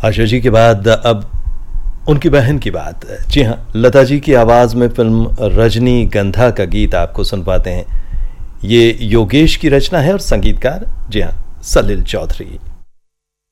आशा जी के बाद अब उनकी बहन की बात। जी हाँ, लता जी की आवाज़ में फिल्म रजनीगंधा का गीत आपको सुनवाते हैं। ये योगेश की रचना है और संगीतकार जी हाँ सलिल चौधरी।